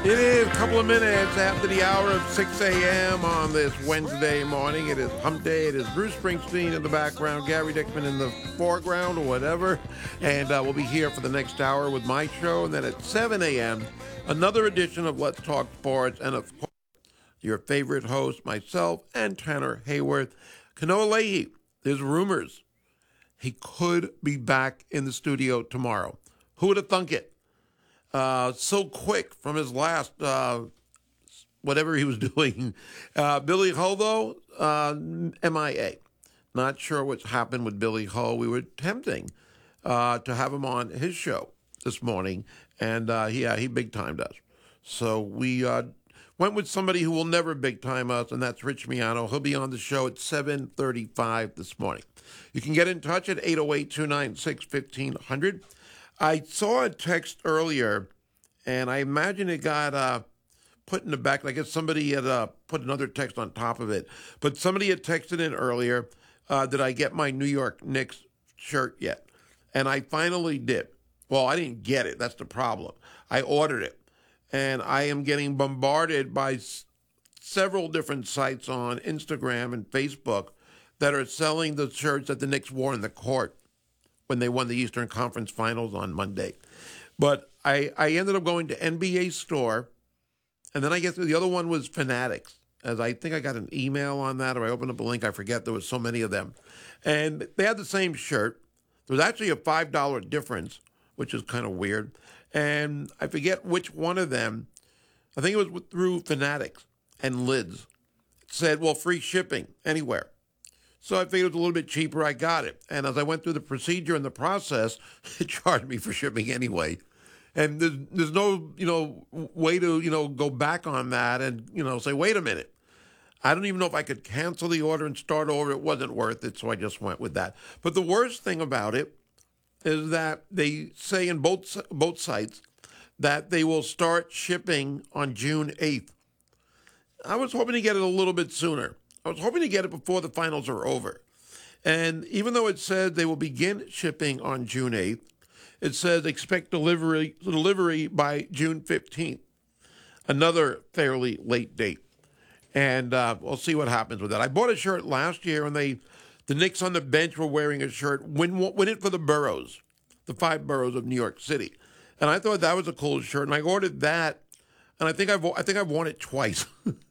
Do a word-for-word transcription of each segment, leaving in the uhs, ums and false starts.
It is a couple of minutes after the hour of six a.m. on this Wednesday morning. It is Hump Day. It is Bruce Springsteen in the background, Gary Dickman in the foreground, or whatever. And uh, we'll be here for the next hour with my show. And then at seven a.m., another edition of Let's Talk Sports. And of course, your favorite host, myself, and Tanner Hayworth. Kanoa Leahy, there's rumors he could be back in the studio tomorrow. Who would have thunk it? Uh, so quick from his last, uh, whatever he was doing. Uh, Billy Ho, though, uh, M I A. Not sure what's happened with Billy Ho. We were tempting uh, to have him on his show this morning, and uh, yeah, he big-timed us. So we uh, went with somebody who will never big-time us, and that's Rich Miano. He'll be on the show at seven thirty-five this morning. You can get in touch at eight oh eight, two nine six, fifteen hundred. I saw a text earlier, and I imagine it got uh, put in the back. I guess somebody had uh, put another text on top of it. But somebody had texted in earlier, uh, did I get my New York Knicks shirt yet? And I finally did. Well, I didn't get it. That's the problem. I ordered it. And I am getting bombarded by s- several different sites on Instagram and Facebook that are selling the shirts that the Knicks wore in the court when they won the Eastern Conference Finals on Monday. But I, I ended up going to N B A Store, and then I guess the other one was Fanatics, as I think I got an email on that, or I opened up a link. I forget. There was so many of them. And they had the same shirt. There was actually a five dollars difference, which is kind of weird. And I forget which one of them. I think it was through Fanatics and Lids. It said, well, free shipping anywhere. So I figured it was a little bit cheaper. I got it. And as I went through the procedure and the process, it charged me for shipping anyway. And there's, there's no, you know, way to, you know, go back on that and, you know, say, wait a minute. I don't even know if I could cancel the order and start over. It wasn't worth it, so I just went with that. But the worst thing about it is that they say in both both sites that they will start shipping on June eighth. I was hoping to get it a little bit sooner. I was hoping to get it before the finals are over. And even though it said they will begin shipping on June eighth, it says expect delivery delivery by June fifteenth, another fairly late date. And uh, we'll see what happens with that. I bought a shirt last year, and they, the Knicks on the bench were wearing a shirt, win, win it for the boroughs, the five boroughs of New York City. And I thought that was a cool shirt, and I ordered that, and I think I've, I think I've worn it twice.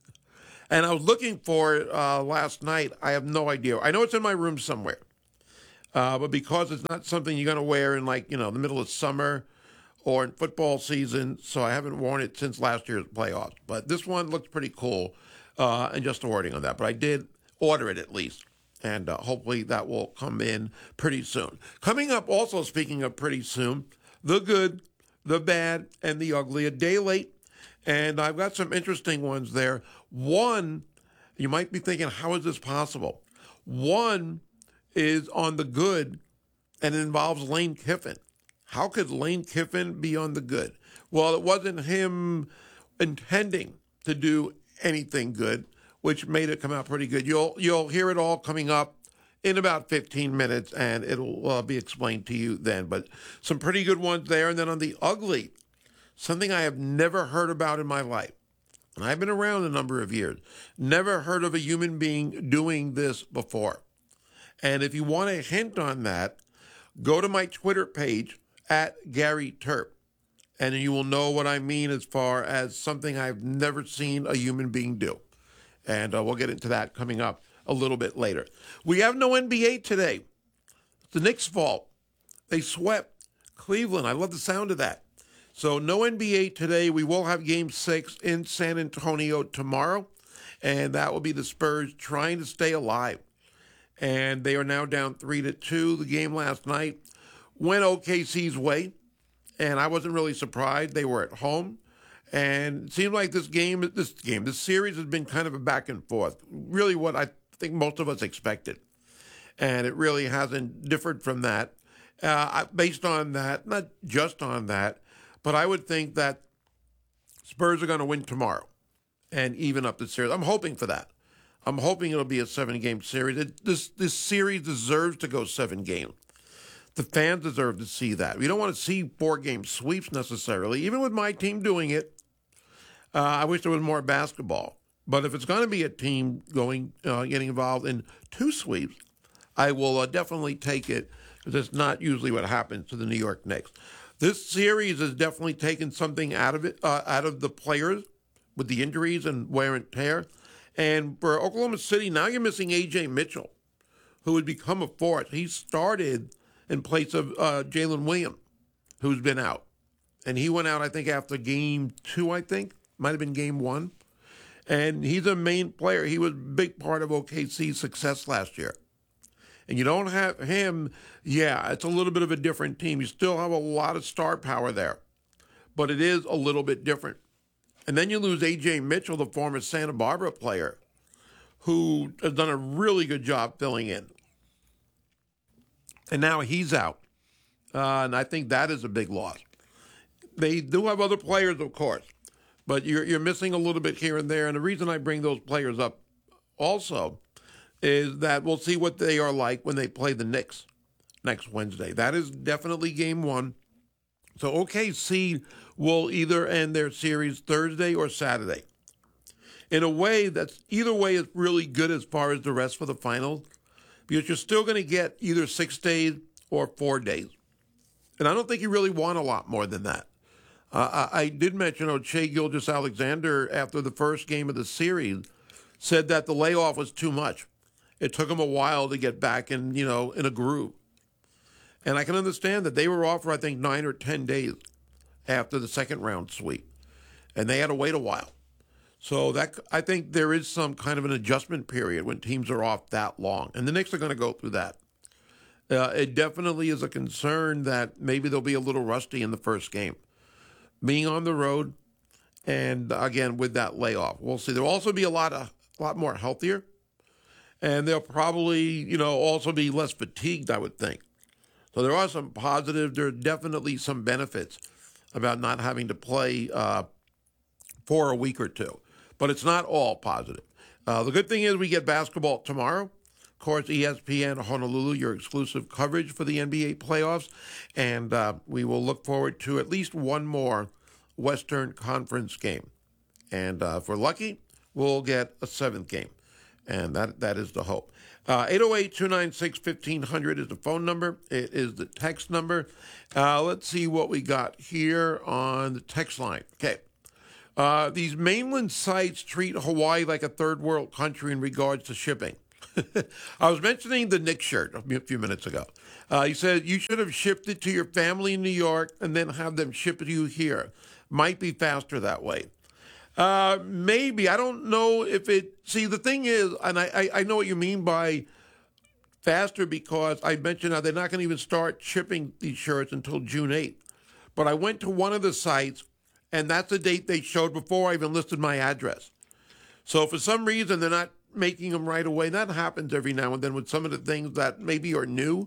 And I was looking for it uh, last night. I have no idea. I know it's in my room somewhere. Uh, but because it's not something you're going to wear in, like, you know, the middle of summer or in football season, so I haven't worn it since last year's playoffs. But this one looks pretty cool, uh, and just the wording on that. But I did order it at least, and uh, hopefully that will come in pretty soon. Coming up also, speaking of pretty soon, the good, the bad, and the ugly. A day late, and I've got some interesting ones there. One, you might be thinking, how is this possible? One is on the good, and it involves Lane Kiffin. How could Lane Kiffin be on the good? Well, it wasn't him intending to do anything good, which made it come out pretty good. You'll you'll hear it all coming up in about fifteen minutes, and it'll uh, be explained to you then. But some pretty good ones there. And then on the ugly, something I have never heard about in my life. And I've been around a number of years. Never heard of a human being doing this before. And if you want a hint on that, go to my Twitter page at Gary Terp. And you will know what I mean as far as something I've never seen a human being do. And uh, we'll get into that coming up a little bit later. We have no N B A today. It's the Knicks' fault. They swept Cleveland. I love the sound of that. So no N B A today. We will have Game six in San Antonio tomorrow, and that will be the Spurs trying to stay alive. And they are now down three to two. The game last night went O K C's way, and I wasn't really surprised. They were at home, and it seemed like this game, this game, this series has been kind of a back and forth. Really, what I think most of us expected, and it really hasn't differed from that. Uh, based on that, not just on that. But I would think that Spurs are going to win tomorrow and even up the series. I'm hoping for that. I'm hoping it'll be a seven-game series. It, this this series deserves to go seven games. The fans deserve to see that. We don't want to see four-game sweeps necessarily. Even with my team doing it, Uh, I wish there was more basketball. But if it's going to be a team going, uh, getting involved in two sweeps, I will uh, definitely take it because it's not usually what happens to the New York Knicks. This series has definitely taken something out of it, uh, out of the players with the injuries and wear and tear. And for Oklahoma City, now you're missing A J Mitchell, who would become a force. He started in place of uh, Jalen Williams, who's been out. And he went out, I think, after game two, I think. Might have been game one. And he's a main player. He was a big part of O K C's success last year. And you don't have him, yeah, it's a little bit of a different team. You still have a lot of star power there. But it is a little bit different. And then you lose A J Mitchell, the former Santa Barbara player, who has done a really good job filling in. And now he's out. Uh, and I think that is a big loss. They do have other players, of course. But you're you're missing a little bit here and there. And the reason I bring those players up also is that we'll see what they are like when they play the Knicks next Wednesday. That is definitely game one. So O K C will either end their series Thursday or Saturday. In a way, that's either way is really good as far as the rest for the finals, because you're still going to get either six days or four days. And I don't think you really want a lot more than that. Uh, I, I did mention Shai Gilgeous-Alexander after the first game of the series said that the layoff was too much. It took him a while to get back in, you know, in a groove. And I can understand that they were off for, I think, nine or ten days after the second round sweep. And they had to wait a while. So that I think there is some kind of an adjustment period when teams are off that long. And the Knicks are going to go through that. Uh, it definitely is a concern that maybe they'll be a little rusty in the first game. Being on the road, and again, with that layoff. We'll see. There'll also be a lot of, a lot more healthier. And they'll probably, you know, also be less fatigued, I would think. So there are some positives. There are definitely some benefits about not having to play uh, for a week or two. But it's not all positive. Uh, the good thing is we get basketball tomorrow. Of course, E S P N Honolulu, your exclusive coverage for the N B A playoffs. And uh, we will look forward to at least one more Western Conference game. And uh, if we're lucky, we'll get a seventh game. And that that is the hope. Uh, eight oh eight, two nine six, fifteen hundred is the phone number. It is the text number. Uh, let's see what we got here on the text line. Okay. Uh, these mainland sites treat Hawaii like a third world country in regards to shipping. I was mentioning the Knicks shirt a few minutes ago. Uh, he said, you should have shipped it to your family in New York and then have them ship it to you here. Might be faster that way. Uh, maybe. I don't know if it... See, the thing is, and I, I, I know what you mean by faster because I mentioned how they're not going to even start shipping these shirts until June eighth. But I went to one of the sites, and that's the date they showed before I even listed my address. So for some reason, they're not making them right away. That happens every now and then with some of the things that maybe are new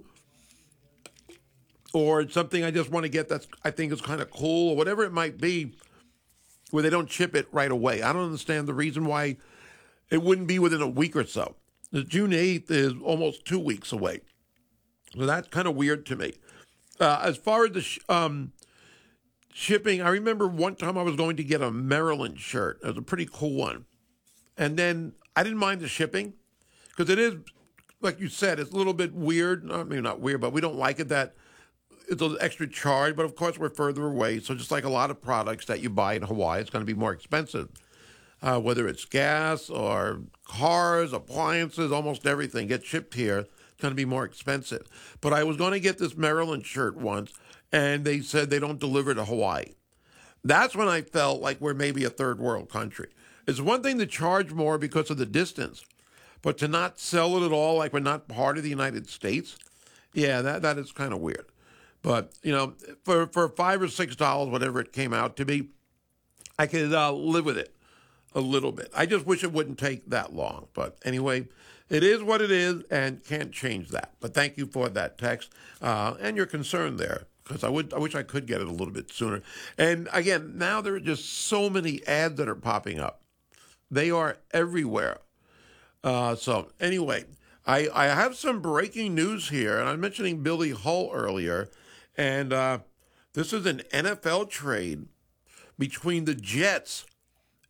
or something I just want to get that's I think is kind of cool or whatever it might be, where they don't ship it right away. I don't understand the reason why it wouldn't be within a week or so. The June eighth is almost two weeks away. So that's kind of weird to me. Uh, as far as the sh- um, shipping, I remember one time I was going to get a Maryland shirt. It was a pretty cool one. And then I didn't mind the shipping because it is, like you said, it's a little bit weird. I mean, not weird, but we don't like it that it's an extra charge. But, of course, we're further away. So just like a lot of products that you buy in Hawaii, it's going to be more expensive. Uh, whether it's gas or cars, appliances, almost everything gets shipped here. It's going to be more expensive. But I was going to get this Maryland shirt once, and they said they don't deliver to Hawaii. That's when I felt like we're maybe a third world country. It's one thing to charge more because of the distance, but to not sell it at all like we're not part of the United States, yeah, that, that is kind of weird. But, you know, for, for five or six dollars, whatever it came out to be, I could uh, live with it a little bit. I just wish it wouldn't take that long. But anyway, it is what it is and can't change that. But thank you for that text uh, and your concern there. Because I would, I wish I could get it a little bit sooner. And again, now there are just so many ads that are popping up. They are everywhere. Uh, so anyway, I, I have some breaking news here, and I'm mentioning Billy Hull earlier, and uh, this is an N F L trade between the Jets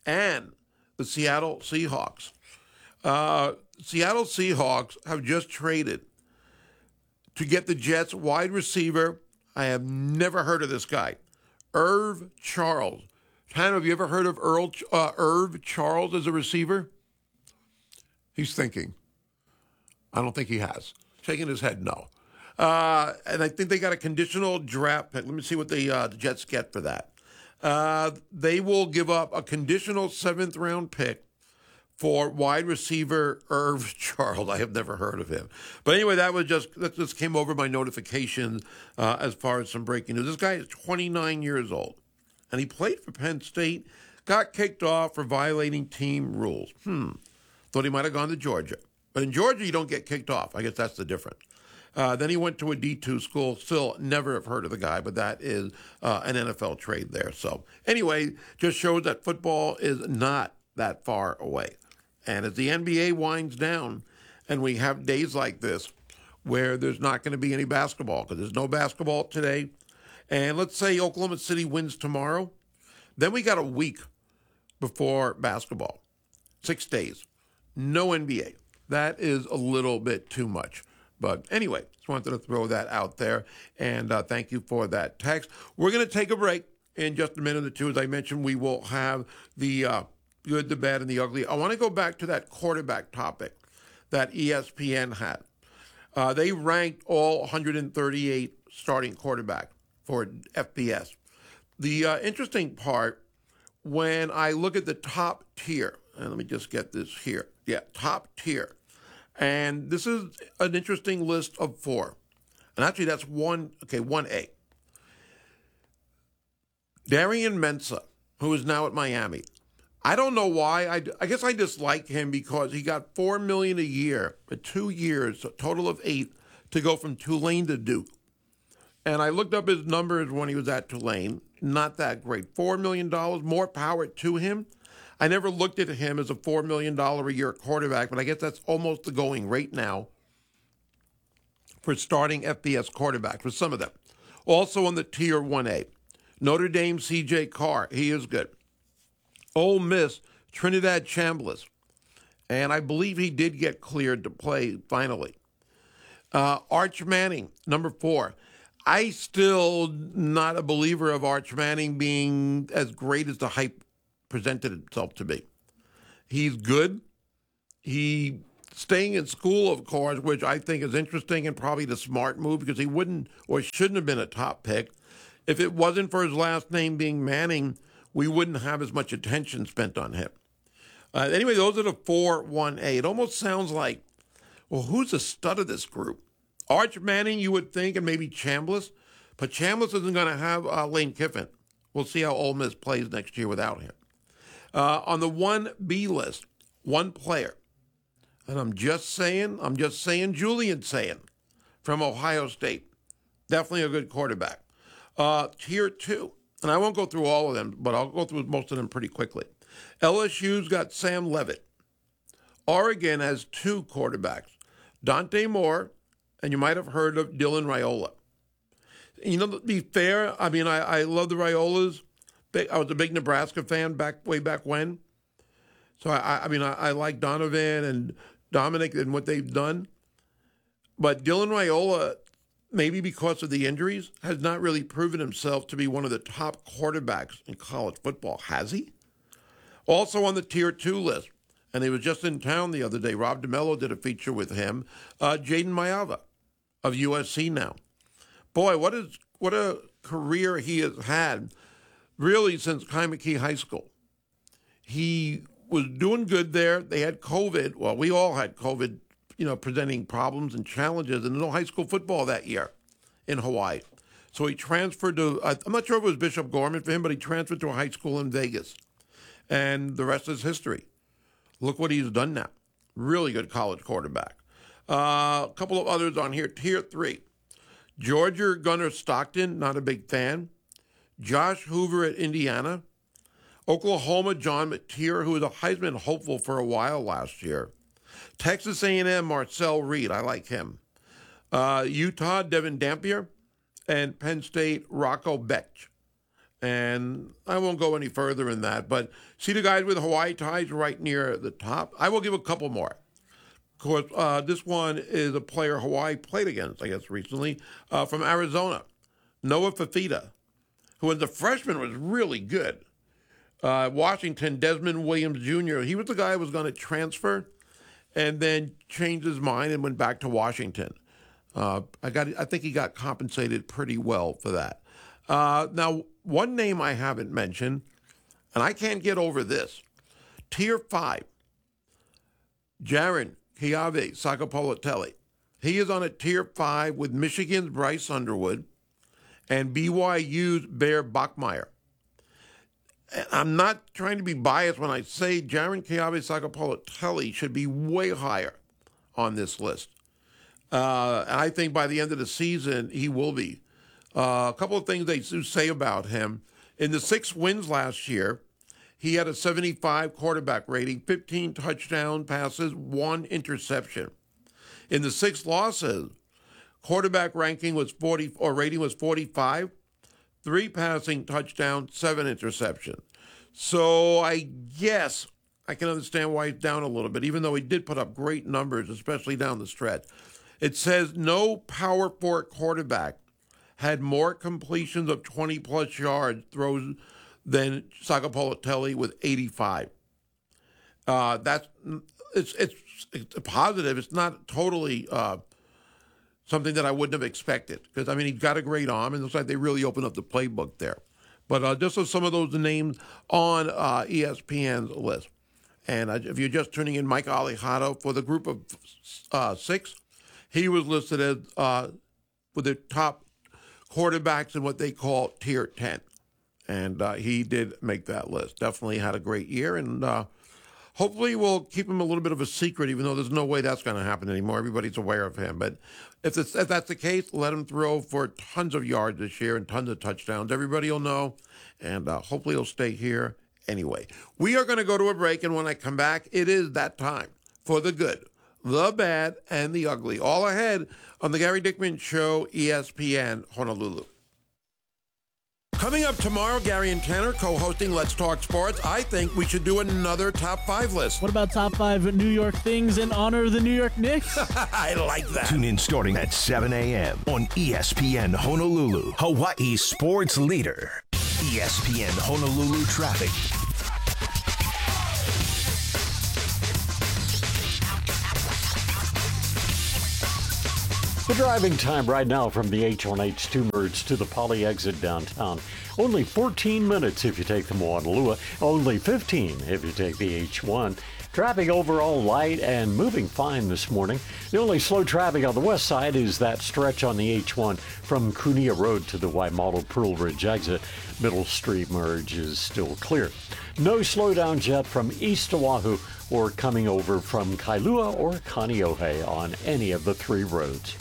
and the Seattle Seahawks. Uh, Seattle Seahawks have just traded to get the Jets wide receiver. I have never heard of this guy, Irv Charles. Hannah, have you ever heard of Earl, uh, Irv Charles as a receiver? He's thinking. I don't think he has. Shaking his head, no. Uh, and I think they got a conditional draft pick. Let me see what the, uh, the Jets get for that. Uh, they will give up a conditional seventh round pick for wide receiver Irv Charles. I have never heard of him. But anyway, that was just that just came over my notification uh, as far as some breaking news. This guy is twenty-nine years old, and he played for Penn State, got kicked off for violating team rules. Hmm. Thought he might have gone to Georgia. But in Georgia, you don't get kicked off. I guess that's the difference. Uh, then he went to a D two school. Still never have heard of the guy, but that is uh, an N F L trade there. So anyway, just shows that football is not that far away. And as the N B A winds down and we have days like this where there's not going to be any basketball because there's no basketball today, and let's say Oklahoma City wins tomorrow, then we got a week before basketball, six days, no N B A. That is a little bit too much. But anyway, just wanted to throw that out there, and uh, thank you for that text. We're going to take a break in just a minute or two. As I mentioned, we will have the uh, good, the bad, and the ugly. I want to go back to that quarterback topic that E S P N had. Uh, they ranked all one hundred thirty-eight starting quarterbacks for F B S. The uh, interesting part, when I look at the top tier, and let me just get this here. Yeah, top tier. And this is an interesting list of four. And actually, that's one, okay, one A. Darian Mensah, who is now at Miami. I don't know why. I, I guess I dislike him because he got four million dollars a year for two years, a total of eight, to go from Tulane to Duke. And I looked up his numbers when he was at Tulane. Not that great. four million dollars, more power to him. I never looked at him as a four million dollars a year quarterback, but I guess that's almost the going rate now for starting F B S quarterbacks, for some of them. Also on the tier one A, Notre Dame C J Carr, he is good. Ole Miss, Trinidad Chambliss, and I believe he did get cleared to play finally. Uh, Arch Manning, number four. I still not a believer of Arch Manning being as great as the hype presented itself to be. He's good. He staying in school, of course, which I think is interesting and probably the smart move because he wouldn't or shouldn't have been a top pick. If it wasn't for his last name being Manning, we wouldn't have as much attention spent on him. Uh, anyway, those are the four one A. It almost sounds like, well, who's the stud of this group? Arch Manning, you would think, and maybe Chambliss, but Chambliss isn't going to have uh, Lane Kiffin. We'll see how Ole Miss plays next year without him. Uh, on the one B list, one player, and I'm just saying, I'm just saying Julian Sayin from Ohio State. Definitely a good quarterback. Uh, tier two, and I won't go through all of them, but I'll go through most of them pretty quickly. L S U's got Sam Levitt. Oregon has two quarterbacks, Dante Moore, and you might have heard of Dylan Raiola. You know, to be fair, I mean, I, I love the Raiolas. I was a big Nebraska fan back way back when. So, I, I mean, I, I like Donovan and Dominic and what they've done. But Dylan Raiola, maybe because of the injuries, has not really proven himself to be one of the top quarterbacks in college football. Has he? Also on the tier two list, and he was just in town the other day, Rob DeMello did a feature with him, uh, Jaden Mayava of U S C now. Boy, what is what a career he has had, really, since Kaimuki High School. He was doing good there. They had COVID. Well, we all had COVID, you know, presenting problems and challenges, and no high school football that year in Hawaii. So he transferred to, I'm not sure if it was Bishop Gorman for him, but he transferred to a high school in Vegas. And the rest is history. Look what he's done now. Really good college quarterback. Uh, a couple of others on here. Tier three. Georgia Gunnar Stockton, not a big fan. Josh Hoover at Indiana. Oklahoma, John McTeer, who was a Heisman hopeful for a while last year. Texas A and M, Marcel Reed, I like him. Uh, Utah, Devin Dampier. And Penn State, Rocco Betch. And I won't go any further in that, but see the guys with Hawaii ties right near the top? I will give a couple more. Of course, uh, this one is a player Hawaii played against, I guess, recently, uh, from Arizona, Noah Fafita, who as a freshman was really good. Uh, Washington, Desmond Williams Junior, he was the guy who was going to transfer and then changed his mind and went back to Washington. Uh, I got, I think he got compensated pretty well for that. Uh, now, one name I haven't mentioned, and I can't get over this, Tier five, Jaron Keawe Sakapolotele. He is on a Tier five with Michigan's Bryce Underwood and B Y U's Bear Bachmeier. I'm not trying to be biased when I say Jaron Keawe Sakapolotele should be way higher on this list. Uh, and I think by the end of the season, he will be. Uh, a couple of things they do say about him. In the six wins last year, he had a seventy-five quarterback rating, fifteen touchdown passes, one interception. In the six losses, quarterback ranking was forty, or rating was forty-five, three passing touchdowns, seven interceptions. So I guess I can understand why he's down a little bit, even though he did put up great numbers, especially down the stretch. It says no power four quarterback had more completions of twenty-plus yards throws than Sakapolotele with eighty-five. Uh, that's it's, it's it's positive. It's not totally uh, something that I wouldn't have expected because, I mean, he's got a great arm, and it looks like they really opened up the playbook there. But uh, just as some of those names on uh, E S P N's list. And uh, if you're just tuning in, Mike Alejado, for the group of uh, six, he was listed as uh, with the top quarterbacks in what they call Tier ten. And uh, he did make that list. Definitely had a great year. And uh, hopefully we'll keep him a little bit of a secret, even though there's no way that's going to happen anymore. Everybody's aware of him. But if, it's, if that's the case, let him throw for tons of yards this year and tons of touchdowns. Everybody will know. And uh, hopefully he'll stay here anyway. We are going to go to a break. And when I come back, it is that time for the good, the bad, and the ugly. All ahead on the Gary Dickman Show, E S P N Honolulu. Coming up tomorrow, Gary and Tanner co-hosting Let's Talk Sports. I think we should do another top five list. What about top five New York things in honor of the New York Knicks? I like that. Tune in starting at seven a.m. on E S P N Honolulu, Hawaii's sports leader. E S P N Honolulu traffic. The driving time right now from the H one H two merge to the Poly exit downtown. Only fourteen minutes if you take the Moanalua. Only fifteen if you take the H one. Traffic overall light and moving fine this morning. The only slow traffic on the west side is that stretch on the H one from Kunia Road to the Waimalu Pearl Ridge exit. Middle Street merge is still clear. No slowdowns yet from East Oahu or coming over from Kailua or Kaneohe on any of the three roads.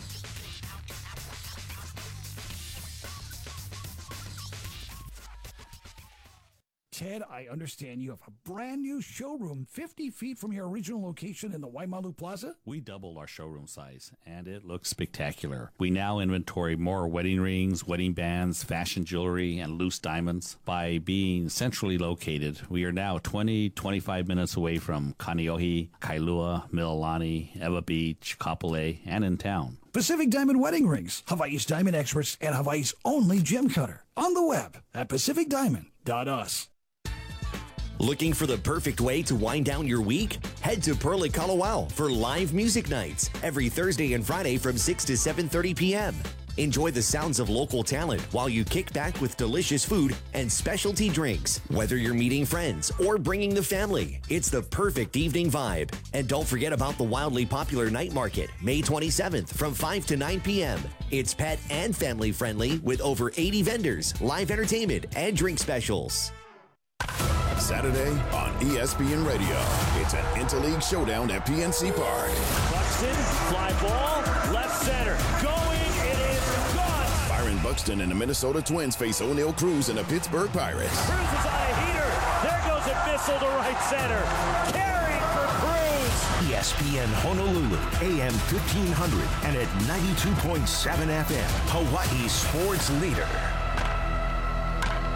Ted, I understand you have a brand new showroom fifty feet from your original location in the Waimalu Plaza? We doubled our showroom size, and it looks spectacular. We now inventory more wedding rings, wedding bands, fashion jewelry, and loose diamonds. By being centrally located, we are now twenty, twenty-five minutes away from Kaneohe, Kailua, Mililani, Ewa Beach, Kapolei, and in town. Pacific Diamond Wedding Rings, Hawaii's diamond experts and Hawaii's only gem cutter. On the web at pacific diamond dot u s. Looking for the perfect way to wind down your week? Head to Pearl at Kalawao for live music nights every Thursday and Friday from six to seven thirty p.m. Enjoy the sounds of local talent while you kick back with delicious food and specialty drinks. Whether you're meeting friends or bringing the family, it's the perfect evening vibe. And don't forget about the wildly popular night market, May twenty-seventh from five to nine p.m. It's pet and family friendly with over eighty vendors, live entertainment, and drink specials. Saturday on E S P N Radio. It's an interleague showdown at P N C Park. Buxton, fly ball, left center, going, it is gone! Byron Buxton and the Minnesota Twins face O'Neal Cruz and the Pittsburgh Pirates. Cruz is on a heater, there goes a missile to right center, carrying for Cruz! E S P N Honolulu, A M fifteen hundred and at ninety-two point seven F M, Hawaii's sports leader.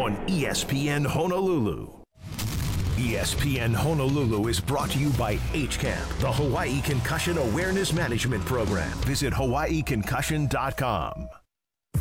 on E S P N Honolulu. E S P N Honolulu is brought to you by H CAMP, the Hawaii Concussion Awareness Management Program. Visit hawaii concussion dot com.